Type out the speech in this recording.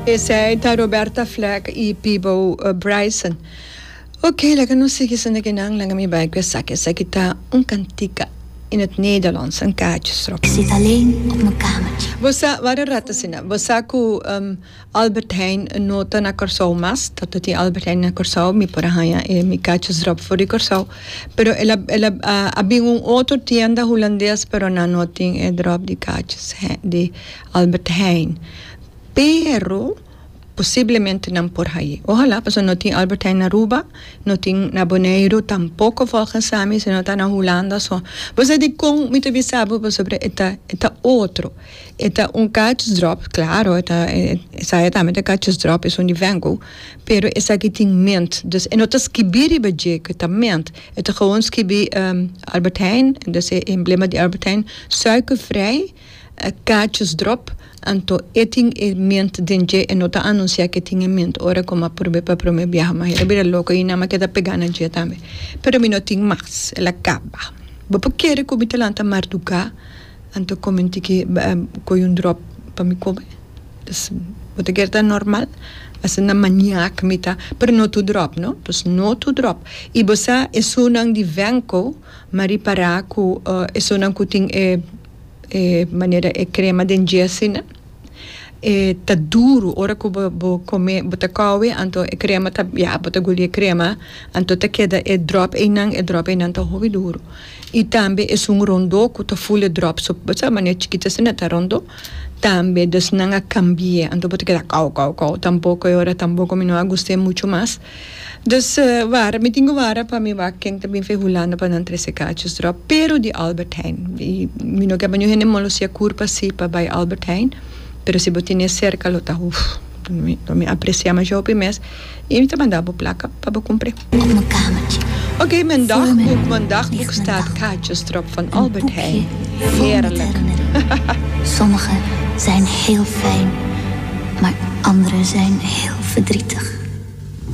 Essa é Roberta Fleck e Peebo Bryson. Oké, lekker nu zeggen ze dat lang lang mee bij zakken. Zeg ik daar een kantika in het Nederlands, een kaartjesrop. Ik zit alleen op mijn kamertje. Waar ratten ze nou? Wasaku Albert Heijn nota na Corsau mas, dat die Albert Heijn na Corsau mi porahaya mi kaartjesrop voor die Corsau. Pero ela abing un otro tienda holandês pero na noting drop die kaartjes die Albert Heijn. Pero possivelmente não por aí. Ojalá, porque não tem Albert Heijn na Aruba, não tem na Bonaire, tampouco volgens Sami, se não está na Holanda. Só. Você diz com muito visado sobre eta outro. Eta kaartjesdrop, claro, essa é também kaartjesdrop, é vengo, pero essa aqui tem ment. Dus, en dat is kibiri budget, que ment. Het is gewoon skibi Albert Heijn, dus het emblema die Albert Heijn, suikervrij, kaartjesdrop, anto eting ment denje en nota anuncia que tinha ment ora como para pro me viaja mas era louco e na maqueta pegana je também pero mi no ting mas ela acaba bo querer como talanta marduca anto comenti que coi un drop para me comer dus wat ik er normal as na maniak mita pero no to drop no dus no to drop e bosa é sunang di venco mari para ku é sunang ku ting maneira crema denje assim tá duro ora que vou comer bota cowe anto crema tá bota gulie crema anto tá queda drop drop tá hovi duro e também é rondo que tá full drop so bota maneira chiquita assim tá rondo também dus não cambia anto bota queda cau tampouco me não gostei muito mais dus me tenho para me va quem também fez Holanda para não trazer kaartjes drop pero die Albert Heijn e me não acaba nem molosia curva si para bij Albert Heijn pero se botinha cerca lo tá me aprecia mais já o mês e me mandar a placa para comprar op mijn kamertje. Oké, mijn dagboek staat kaartjesdrop van Albert Heijn. Heerlijk. Sommige zijn heel fijn, maar andere zijn heel verdrietig.